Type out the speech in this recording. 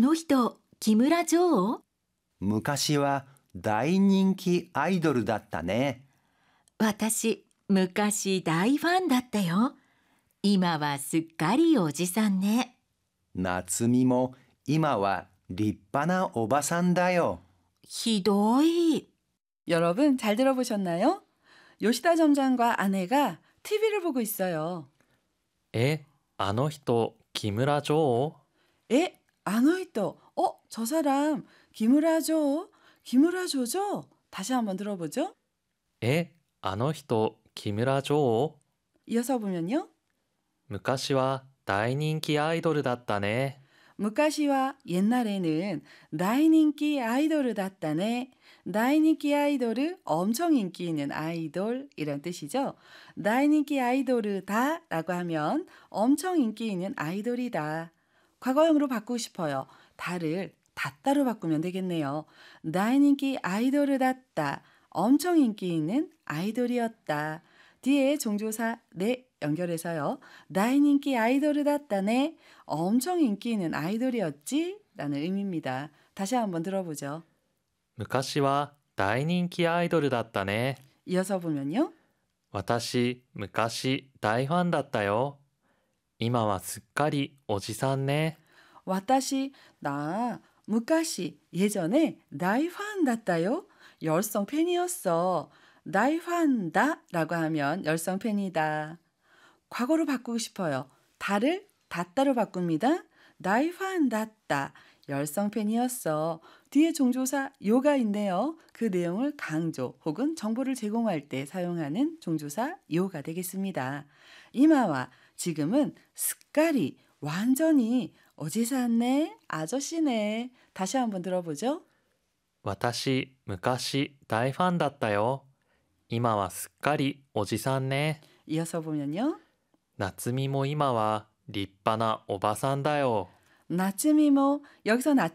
の人、木村ジョー？ 昔は大人気アイドルだったね。 私、昔大ファンだったよ。今はすっかりおじさんね。 夏美も今は立派なおばさんだよ。 ひどい。 여러분 잘 들어보셨나요? 요시다 점장과 아내가 TV를 보고 있어요. あの人、木村ジョー？ 아노이토. 저 사람 기무라조. 기무라조죠? 다시 한번 들어보죠. あの人、木村ジョー？ 이어서 보면요. 昔は大人気アイドルだったね。 무카시와 옛날에는 나이닌기 아이돌을 닷다네. 나이닌기 아이돌을 엄청 인기 있는 아이돌 이런 뜻이죠. 나이닌기 아이돌을 다라고 하면 엄청 인기 있는 아이돌이다. 과거형으로 바꾸고 싶어요. 다를 닷다로 바꾸면 되겠네요. 나이닌기 아이돌을 닷다. 엄청 인기 있는 아이돌이었다. 뒤에 종조사 네 연결해서요. 나의 인기 아이돌을 닷다네. 엄청 인기 있는 아이돌이었지? 라는 의미입니다. 다시 한번 들어보죠. 昔は大人気アイドルだったね。 이어서 보면요. 私、昔大ファンだったよ。今はすっかりおじさんね。 와타시 나 무카시 예전에 나이 fan 닷다요. 열성 팬이었어. 나이 fan다 라고 하면 열성 팬이다. 과거로 바꾸고 싶어요. 다를 닷다로 바꿉니다. 나이 fan 닷다. 열성 팬이었어. 뒤에 종조사 요가 있네요. 그 내용을 강조 혹은 정보를 제공할 때 사용하는 종조사 요가 되겠습니다. 이마와 지금은 스까리 완전히 어지사네 아저씨네. 다시 한번 들어보죠. 私、昔大ファンだったよ。今はすっかりおじさんね。 이어서 보면요. 夏美も今は立派なおばさんだよ。 나츠미모 여기서